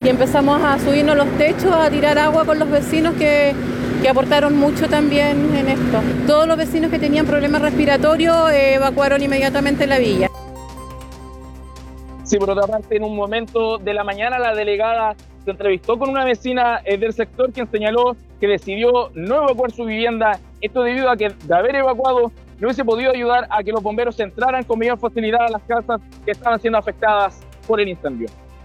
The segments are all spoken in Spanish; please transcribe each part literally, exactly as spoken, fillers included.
empezamos a subirnos los techos, a tirar agua con los vecinos que, que aportaron mucho también en esto. Todos los vecinos que tenían problemas respiratorios eh, evacuaron inmediatamente la villa. Sí, por otra parte, en un momento de la mañana la delegada se entrevistó con una vecina eh, del sector quien señaló que decidió no evacuar su vivienda, esto debido a que de haber evacuado no hubiese podido ayudar a que los bomberos entraran con mayor facilidad a las casas que estaban siendo afectadas por el incendio.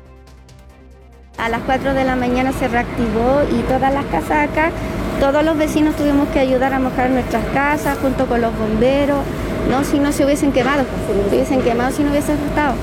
A las cuatro de la mañana se reactivó y todas las casas acá, todos los vecinos tuvimos que ayudar a mojar nuestras casas junto con los bomberos, no si no se hubiesen quemado, si no se hubiesen quemado si no hubiese afectado.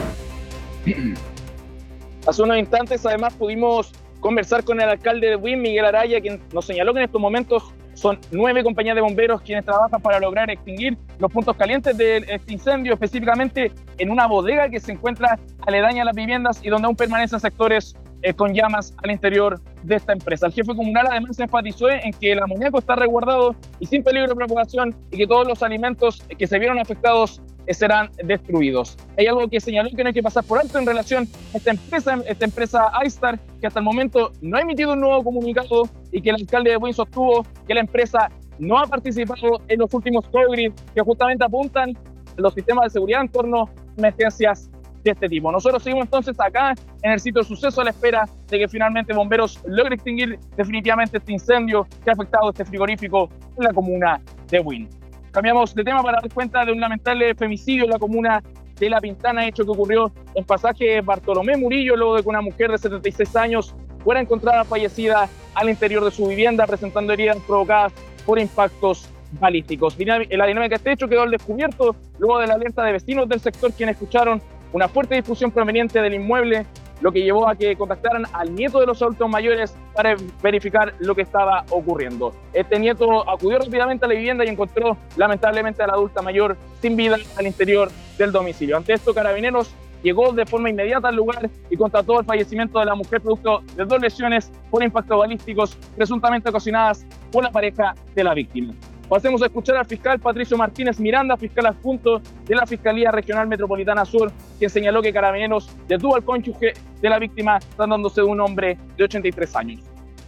Hace unos instantes además pudimos conversar con el alcalde de Buin, Miguel Araya, quien nos señaló que en estos momentos son nueve compañías de bomberos quienes trabajan para lograr extinguir los puntos calientes de este incendio, específicamente en una bodega que se encuentra aledaña a las viviendas y donde aún permanecen sectores eh, con llamas al interior de esta empresa. El jefe comunal además se enfatizó en que el amoníaco está resguardado y sin peligro de propagación y que todos los alimentos que se vieron afectados serán destruidos. Hay algo que señaló que no hay que pasar por alto en relación a esta empresa, esta empresa iStar, que hasta el momento no ha emitido un nuevo comunicado y que el alcalde de Buin sostuvo que la empresa no ha participado en los últimos co-grid que justamente apuntan los sistemas de seguridad en torno a emergencias de este tipo. Nosotros seguimos entonces acá en el sitio de suceso a la espera de que finalmente bomberos logren extinguir definitivamente este incendio que ha afectado este frigorífico en la comuna de Buin. Cambiamos de tema para dar cuenta de un lamentable femicidio en la comuna de La Pintana, hecho que ocurrió en pasaje Bartolomé Murillo, luego de que una mujer de setenta y seis años fuera encontrada fallecida al interior de su vivienda, presentando heridas provocadas por impactos balísticos. La dinámica de este hecho quedó al descubierto luego de la alerta de vecinos del sector, quienes escucharon una fuerte difusión proveniente del inmueble, lo que llevó a que contactaran al nieto de los adultos mayores para verificar lo que estaba ocurriendo. Este nieto acudió rápidamente a la vivienda y encontró lamentablemente a la adulta mayor sin vida al interior del domicilio. Ante esto, Carabineros llegó de forma inmediata al lugar y constató el fallecimiento de la mujer producto de dos lesiones por impactos balísticos presuntamente ocasionadas por la pareja de la víctima. Pasemos a escuchar al fiscal Patricio Martínez Miranda, fiscal adjunto de la Fiscalía Regional Metropolitana Sur, quien señaló que Carabineros detuvo al cónyuge de la víctima, tratándose de un hombre de ochenta y tres años.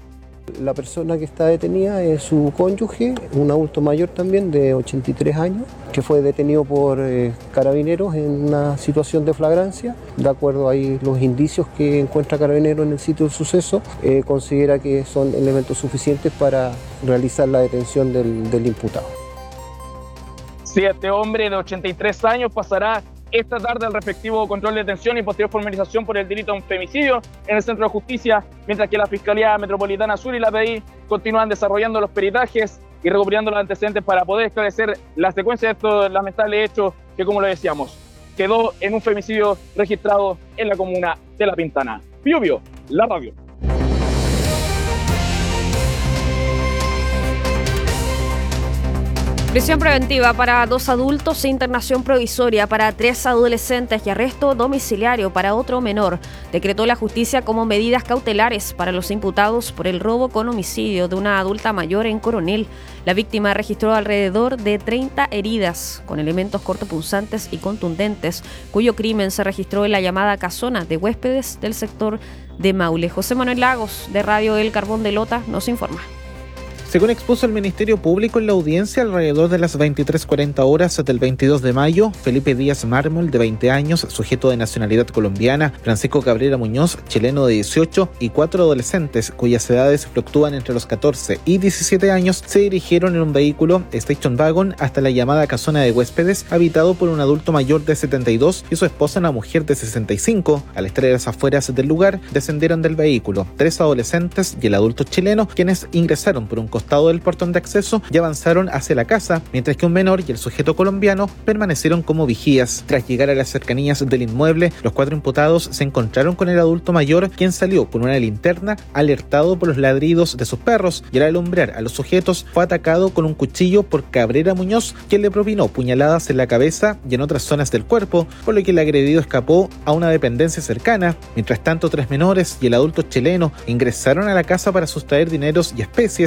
La persona que está detenida es su cónyuge, un adulto mayor también de ochenta y tres años, que fue detenido por eh, Carabineros en una situación de flagrancia. De acuerdo a los indicios que encuentra Carabineros en el sitio del suceso, eh, considera que son elementos suficientes para realizar la detención del, del imputado. Sí, este hombre de ochenta y tres años pasará esta tarde al respectivo control de detención y posterior formalización por el delito de un femicidio en el Centro de Justicia, mientras que la Fiscalía Metropolitana Sur y la P I continúan desarrollando los peritajes y recopilando los antecedentes para poder esclarecer la secuencia de estos lamentables hechos que, como lo decíamos, quedó en un femicidio registrado en la comuna de La Pintana. Pío Pío, la radio. Prisión preventiva para dos adultos e internación provisoria para tres adolescentes y arresto domiciliario para otro menor. Decretó la justicia como medidas cautelares para los imputados por el robo con homicidio de una adulta mayor en Coronel. La víctima registró alrededor de treinta heridas con elementos cortopunzantes y contundentes, cuyo crimen se registró en la llamada casona de huéspedes del sector de Maule. José Manuel Lagos, de Radio El Carbón de Lota, nos informa. Según expuso el Ministerio Público en la audiencia, alrededor de las veintitrés cuarenta horas del veintidós de mayo, Felipe Díaz Mármol, de veinte años, sujeto de nacionalidad colombiana, Francisco Cabrera Muñoz, chileno de dieciocho, y cuatro adolescentes, cuyas edades fluctúan entre los catorce y diecisiete años, se dirigieron en un vehículo Station Wagon hasta la llamada casona de huéspedes, habitado por un adulto mayor de setenta y dos y su esposa, una mujer de sesenta y cinco. Al estar en las afueras del lugar, descendieron del vehículo tres adolescentes y el adulto chileno, quienes ingresaron por un costado del portón de acceso y avanzaron hacia la casa, mientras que un menor y el sujeto colombiano permanecieron como vigías. Tras llegar a las cercanías del inmueble, los cuatro imputados se encontraron con el adulto mayor, quien salió con una linterna, alertado por los ladridos de sus perros, y al alumbrar a los sujetos fue atacado con un cuchillo por Cabrera Muñoz, quien le propinó puñaladas en la cabeza y en otras zonas del cuerpo, por lo que el agredido escapó a una dependencia cercana. Mientras tanto, tres menores y el adulto chileno ingresaron a la casa para sustraer dineros y especies, y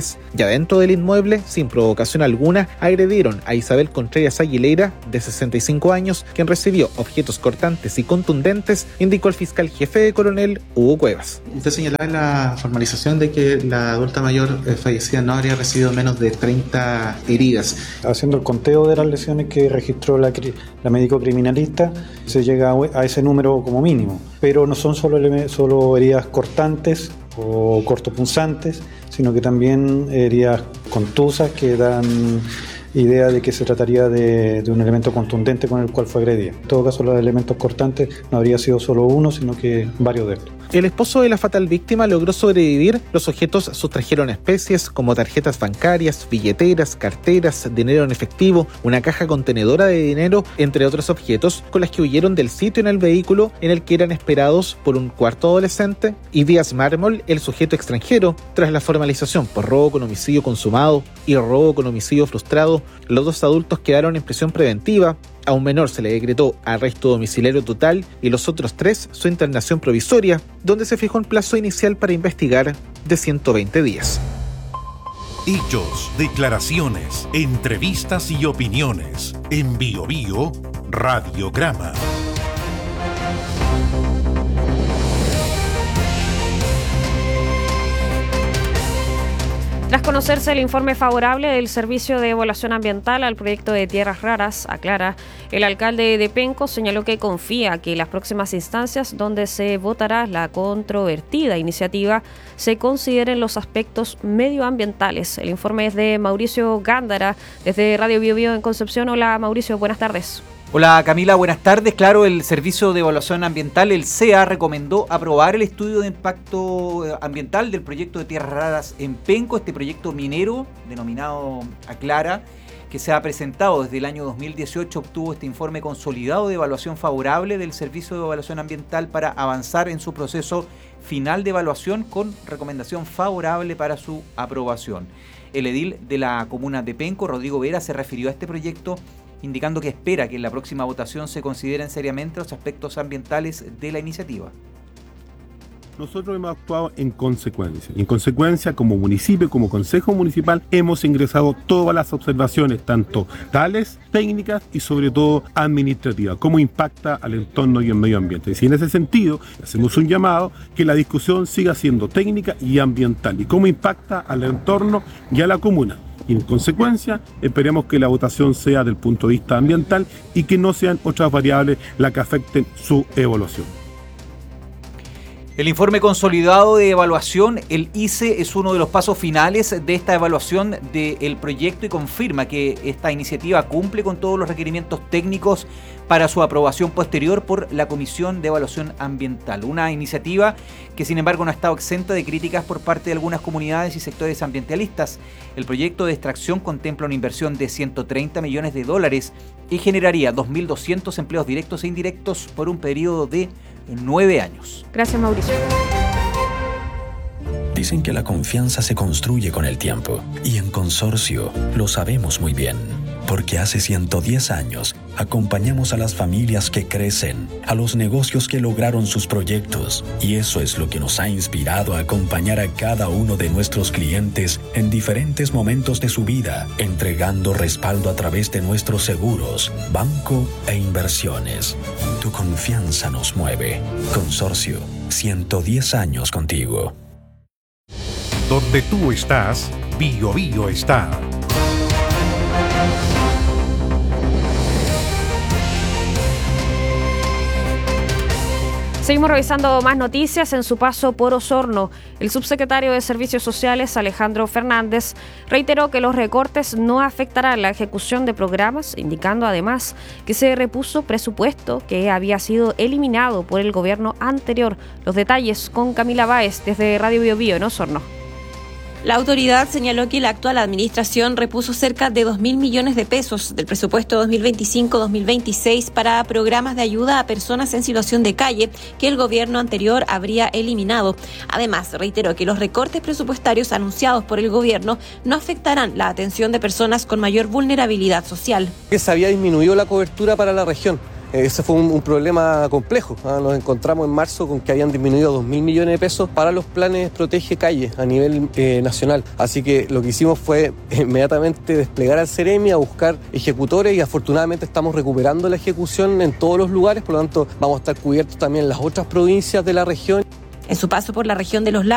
adentro del inmueble, sin provocación alguna, agredieron a Isabel Contreras Aguilera, de sesenta y cinco años, quien recibió objetos cortantes y contundentes, indicó el fiscal jefe de Coronel, Hugo Cuevas. Usted señalaba en la formalización de que la adulta mayor eh, fallecida no habría recibido menos de treinta heridas. Haciendo el conteo de las lesiones que registró la, la médico criminalista, se llega a ese número como mínimo. Pero no son solo, solo heridas cortantes o cortopunzantes, sino que también heridas contusas que dan idea de que se trataría de, de un elemento contundente con el cual fue agredida. En todo caso, los elementos cortantes no habría sido solo uno, sino que varios de estos. El esposo de la fatal víctima logró sobrevivir. Los objetos sustrajeron especies como tarjetas bancarias, billeteras, carteras, dinero en efectivo, una caja contenedora de dinero, entre otros objetos, con las que huyeron del sitio en el vehículo en el que eran esperados por un cuarto adolescente y Díaz Mármol, el sujeto extranjero. Tras la formalización por robo con homicidio consumado y robo con homicidio frustrado, los dos adultos quedaron en prisión preventiva. A un menor se le decretó arresto domiciliario total y los otros tres su internación provisoria, donde se fijó un plazo inicial para investigar de ciento veinte días. Hechos, declaraciones, entrevistas y opiniones. En Bio Bio, Radiograma. Tras conocerse el informe favorable del Servicio de Evaluación Ambiental al proyecto de Tierras Raras, aclara, el alcalde de Penco señaló que confía que las próximas instancias donde se votará la controvertida iniciativa se consideren los aspectos medioambientales. El informe es de Mauricio Gándara, desde Radio Bio Bio en Concepción. Hola Mauricio, buenas tardes. Hola Camila, buenas tardes. Claro, el Servicio de Evaluación Ambiental, el C E A, recomendó aprobar el estudio de impacto ambiental del proyecto de Tierras Raras en Penco, este proyecto minero denominado Aclara, que se ha presentado desde el año dos mil dieciocho, obtuvo este informe consolidado de evaluación favorable del Servicio de Evaluación Ambiental para avanzar en su proceso final de evaluación con recomendación favorable para su aprobación. El edil de la comuna de Penco, Rodrigo Vera, se refirió a este proyecto indicando que espera que en la próxima votación se consideren seriamente los aspectos ambientales de la iniciativa. Nosotros hemos actuado en consecuencia. Y en consecuencia, como municipio, como consejo municipal, hemos ingresado todas las observaciones, tanto tales, técnicas y sobre todo administrativas, cómo impacta al entorno y el medio ambiente. Y si en ese sentido hacemos un llamado que la discusión siga siendo técnica y ambiental y cómo impacta al entorno y a la comuna. Y en consecuencia, esperemos que la votación sea del punto de vista ambiental y que no sean otras variables las que afecten su evaluación. El informe consolidado de evaluación, el I C E, es uno de los pasos finales de esta evaluación del proyecto y confirma que esta iniciativa cumple con todos los requerimientos técnicos para su aprobación posterior por la Comisión de Evaluación Ambiental. Una iniciativa que, sin embargo, no ha estado exenta de críticas por parte de algunas comunidades y sectores ambientalistas. El proyecto de extracción contempla una inversión de ciento treinta millones de dólares y generaría dos mil doscientos empleos directos e indirectos por un periodo de nueve años. Gracias, Mauricio. Dicen que la confianza se construye con el tiempo y en Consorcio lo sabemos muy bien, porque hace ciento diez años acompañamos a las familias que crecen, a los negocios que lograron sus proyectos, y eso es lo que nos ha inspirado a acompañar a cada uno de nuestros clientes en diferentes momentos de su vida, entregando respaldo a través de nuestros seguros, banco e inversiones. Tu confianza nos mueve. Consorcio, ciento diez años contigo. Donde tú estás, Bio Bio está. Seguimos revisando más noticias en su paso por Osorno. El subsecretario de Servicios Sociales, Alejandro Fernández, reiteró que los recortes no afectarán la ejecución de programas, indicando además que se repuso presupuesto que había sido eliminado por el gobierno anterior. Los detalles con Camila Báez desde Radio Bio Bio en Osorno. La autoridad señaló que la actual administración repuso cerca de dos mil millones de pesos del presupuesto dos mil veinticinco dos mil veintiséis para programas de ayuda a personas en situación de calle que el gobierno anterior habría eliminado. Además, reiteró que los recortes presupuestarios anunciados por el gobierno no afectarán la atención de personas con mayor vulnerabilidad social. Que se había disminuido la cobertura para la región. ese fue un, un problema complejo. ¿eh? Nos encontramos en marzo con que habían disminuido dos mil millones de pesos para los planes Protege Calle a nivel eh, nacional. Así que lo que hicimos fue inmediatamente desplegar al Ceremi a buscar ejecutores y afortunadamente estamos recuperando la ejecución en todos los lugares, por lo tanto vamos a estar cubiertos también en las otras provincias de la región. En su paso por la región de Los Lagos,